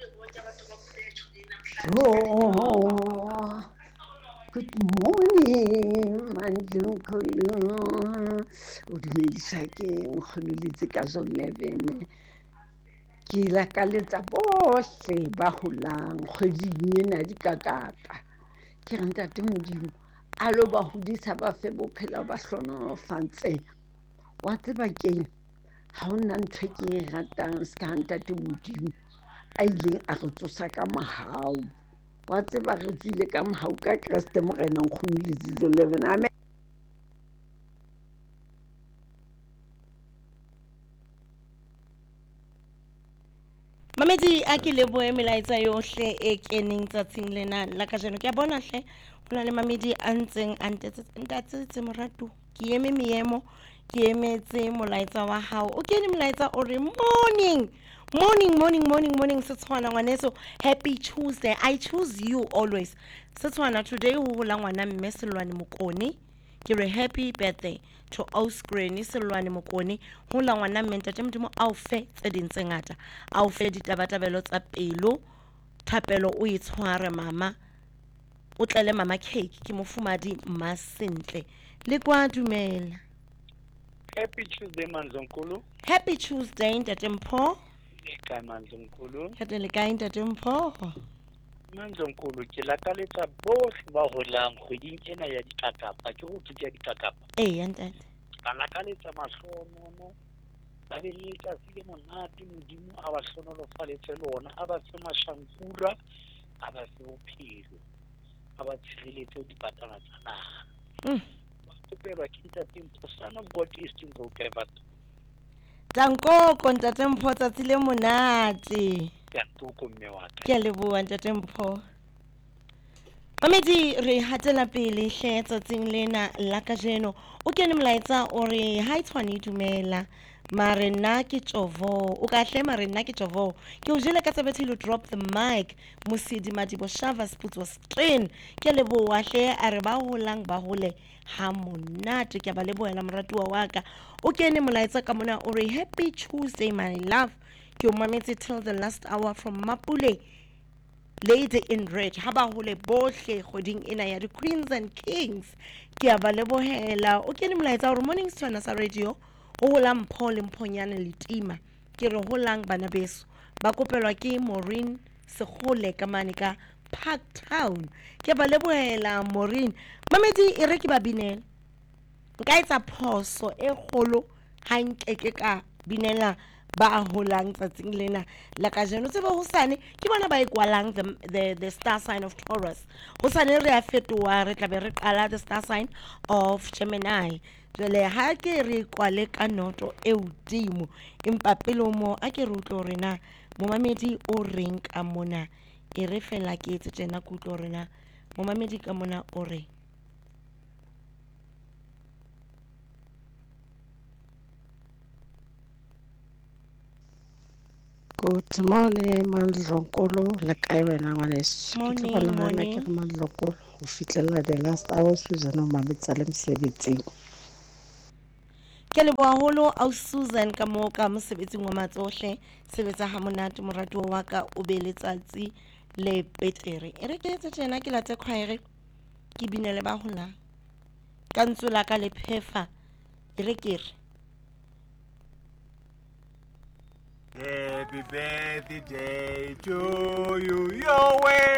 Oh, good morning, Mandlunkulu. O dumedisa ke nkgoneletse ka zone 11. Ke lakaletsa bohle ba holang kgweding ena dikakapa. Ke re ntate Modimo a lo ba hodisa ba fe bophelo ba hlohonolofantseng. Wa tseba keng ha hona ntho e ke e ratang ska ha ntate Modimo a ileng a re tsosa ka mahao. Wa tseba re tswile ka mohau ka Kreste Morena nkgoneletse zone 11. Amen. Mamedi a ke leboe melaetsa yohle e keneng tsatsing lena la kajeno. Ke a bona hle ho na le mamedi a ntseng a ntatsetse morato. Ke eme meemo, ke emetse molaetsa wa hao. O kene molaetsa o re morning Setswana ngwaneso. Happy Tuesday. I choose you always. Setswana today ho hola ngwana mme Selwane Mokone. Ke re happy birthday to Oscrane Selwane Mokone. Hola ngwana mme ntate Modimo a o fe tse ding tse ngata. A o fe ditabatabelo tsa pelo. Thapelo o e tshware mama. O tlele mama cake ke mofumadi Masentle. Le kwa dumela. Happy Tuesday Manzonkulu. Happy Tuesday ntate Mpho. Ka Manzonkulu. Ke le kae ntate Mpho? Manzonkulu ke lakaletsa bohle ba holang kgweding ena ya dikakapa ke ho tsutia dikakapa. Ntate. Ba lakaletsa mahlomono ba be le letsatsi le monate Modimo a ba hlonolofaletse lona a ba se mashankura a ba se bophelo a ba tshireletse dipatana tsa naha. Ba kopelwa ke ntate Mpho Son of God Eastern Cape. Danko ntate Mpho tsatsi le monate. Ya toko mme wa ka. Ke a leboha ntate Mpho. Mamedi re hatela pele hle tsatsing lena la kajeno. O kene molaetsa o re ha e tshwane dumela mare nna ke Jovo. O ka hle mare nna ke Jovo. Ke o jele ka tsebethilo drop the mic. Mosidi Madibo Shava Sputswa Strain. Ke a leboha hle a re ba holang ba hole ha monate. Ke a ba lebohela moratuwa wa ka. O kene molaetsa ka mona o re happy Tuesday my love. Ke o mametse till the last hour from Mapule. Lady in red ha ba hole bohle kgoding ena ya di Queens and Kings. Ke a ba lebohela. O kene molaetsa hore morning Setswana sa radio o hola Mpho le Mphonyane le Tima. Ke re holang bana beso ba kopelwa ke Maureen Segole ka mane ka Park Town. Ke ba lebohela Maureen. Mamedi e re ke ba binela nka etsa phoso e kgolo ha nke ka binela ba holang tsatsing lena la kajeno. Tsebe hosane ke bona ba ikwalang the star sign of Taurus. Hosane re a fetoha re tla be re qala the star sign of Gemini. Jwale ha ke re kwale ka noto e hodimo empa pele mo a ke re utlo rena momamedi o reng ka mona e re fela ke etse tjena ke utlo rena momamedi ka mona o re Good morning Mandlonkolo le kae wena ngwaneso. Ke tlo bona hana ke re Mandlonkolo ho fitlela the last hour Susan o mametsa le mosebetsing. Ke le boholo au Susan ka mo ka mosebetsing wa matsohle sebetsa ha monate moratuwa wa ka o be letsatsi le betere. E re ke etse tjena ke late khwaere ke binele ba hola ka ntsula ka le phefa e re ke re Happy birthday to you, your way.